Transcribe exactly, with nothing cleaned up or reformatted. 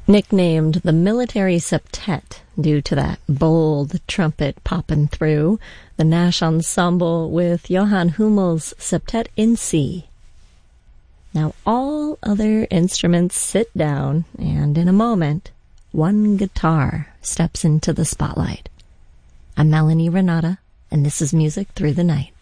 Nicknamed the Military Septet due to that bold trumpet popping through, the Nash Ensemble with Johann Hummel's Septet in C. Now all other instruments sit down, and in a moment, one guitar steps into the spotlight. I'm Melanie Renata, and this is Music Through the Night.